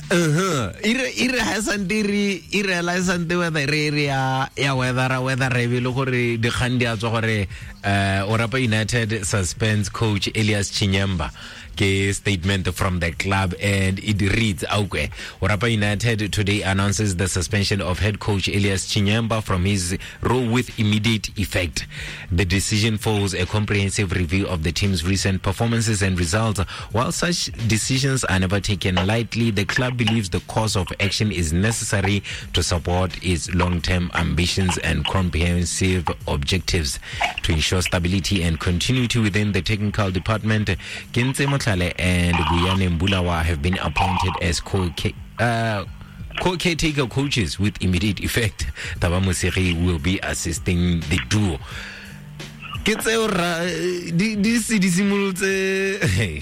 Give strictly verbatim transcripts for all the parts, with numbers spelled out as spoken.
Uh-huh. Ire ire ha santiri ire la sante weather area ya weather weather re le gore di khandi a tswa gore uh Orapa United suspends coach Elias Chinyemba. Ke statement from the club, and it reads, okay, Orapa United today announces the suspension of head coach Elias Chinyemba from his role with immediate effect. The decision follows a comprehensive review of the team's recent performances and results. While such decisions are never taken lightly, the club believes the course of action is necessary to support its long-term ambitions and comprehensive objectives. To ensure stability and continuity within the technical department, Kentse and Guyane Mbulawa have been appointed as co uh, co-caretaker coaches with immediate effect. Taba Mosiri will be assisting the duo. Ketse ora di di si di simulse.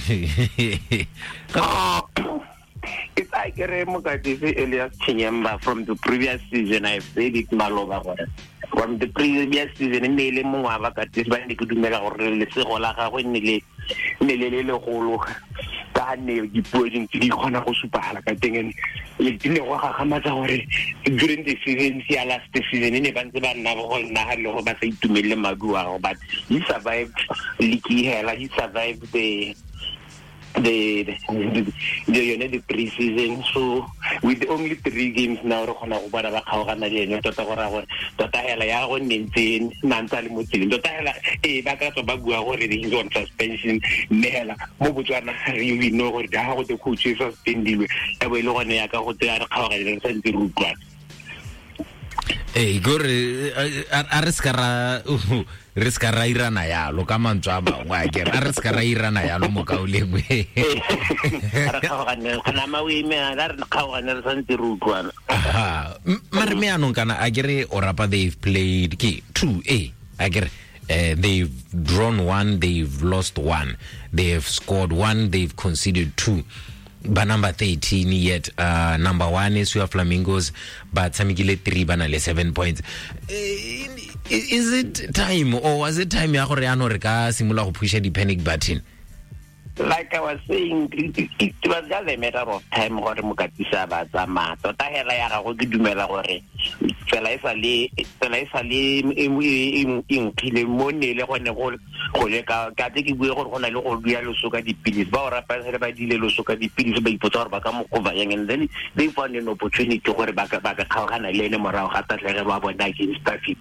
It's like Elias Chinyemba from the previous season. I've said it Maloba. From the previous season, Nele Muava Katis by Nikudumela or Lesehola when Nele Nele Holo Tane deposing to the Hona Supala. I think and it didn't work during the season, see last season in Evanzaba Navajo Nahalo, but say to Mele Magua, but he survived Leaky Hella, he survived the The the, the, the, the pre-season. So with only three games now, Rokona Ubara Kawana, Totara, Totahela, Nintin, Nantali Mutin, Totahela, a Bakato Bagua already is on suspension. Nehela, Mobuana, you know how the coaches have been doing. I will on the Hotel and send the root class. Hey, go Ariskara. Riskara irana ya lo kama ntswaba wa ke riskara irana ya lo mokaulengwe ara khawana kana mawe me ara khawana santi rutwana aha mare me anong kana agere Orapa they've played ki two A agere uh, they've drawn one, they've lost one, they've scored one, they've conceded two. Ba number thirteen yet uh, number one is your Flamingos, but Samigile three banale seven points. Uh, is it time or was it time ya gore ano re ka simula go push the panic button? Like I was saying, it, it was just a matter of time gore Mokatisa ba tsama tota hela ya go dumela gore fela e sale fela e sale in pile monele gone go go le ka ka te ke bue gore gona le go bua lo soka dipilisi ba Orapa se ba dile lo soka dipilisi ba ipotsa gore ba ka mo cover yang, and then they found an opportunity gore ba ka ba ka khaogana le ene morao ga tatlege ba bona against traffic.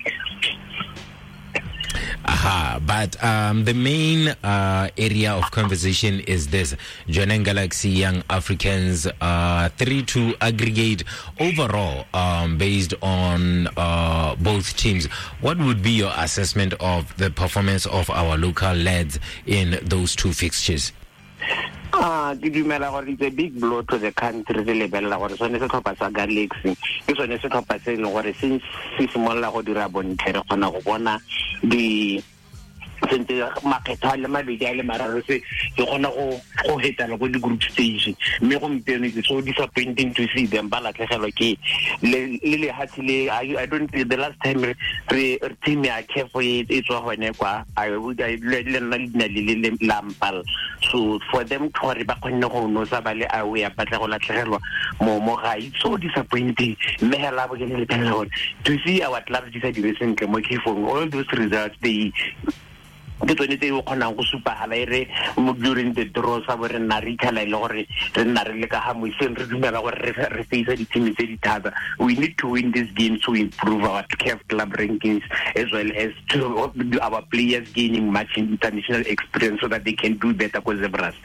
Aha, but um, the main uh, area of conversation is this. Jwaneng Galaxy Young Africans uh, three two aggregate overall um, based on uh, both teams. What would be your assessment of the performance of our local lads in those two fixtures? Ah, did you remember it's a big blow to the country? The level or so necessary for Galaxy. This one necessary for saying what since small la go dira bontere gona go bona di sente maketha le mabedi a le mararo se ke gona go go heta le go di group stage me go mpene ke so disappointing to see them bala tlhegelo ke le le hatile I don't think the last time re team ya Kefo e tswa hone kwa I would I le le le lampal. So for them to re ba kgonne go no sa bale a we ya batla go latlhegelwa mo mo ga it's so disappointing me hela bo ke le tela to see our club decide recent mo Kefo all those results they ke tsone tse go kgona go supa hala ere during the draw sa bo re nna re khala ile gore re nna re le ka ha mo iseng re dumela gore re face di team tse di thata. We need to win this game to improve our C A F club rankings as well as to our players gaining much international experience so that they can do better for Zebras.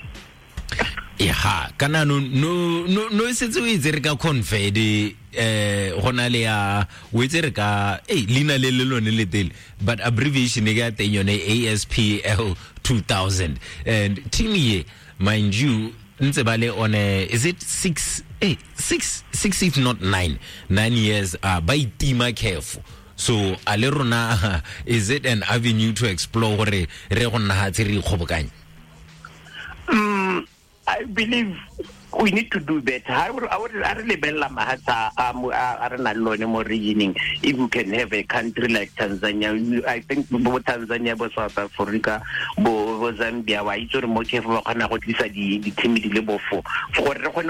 Yeah, kana no no no no setse o itse re ka confed eh gona le ya o itse re ka eh lina le le lone le tele but abbreviation e ga teng yone A S P L two thousand and team ye mind you ntse ba le on is it six eh six six if not nine nine years uh by itima careful. So ale rona is it an avenue to explore gore re go nna ha tse re kgobokanya? Mm, I believe we need to do better. I would, I would, I really bella mahata um arena lone more regioning. If we can have a country like Tanzania, I think both Tanzania, both South Africa, both Zambia, why it's more careful. Kana go tlisa di di team di le bofo for